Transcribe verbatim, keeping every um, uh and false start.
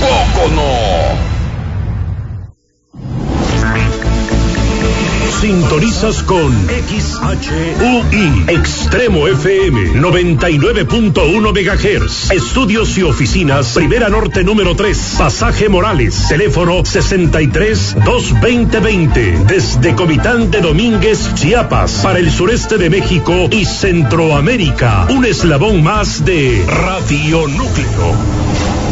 poco no? Sintonizas con X H U I, Extremo F M, noventa y nueve punto uno megahertz. Estudios y oficinas, Primera Norte número tres, Pasaje Morales, teléfono sesenta y tres, dos veinte veinte. Desde Comitán de Domínguez, Chiapas, para el sureste de México y Centroamérica. Un eslabón más de Radio Núcleo.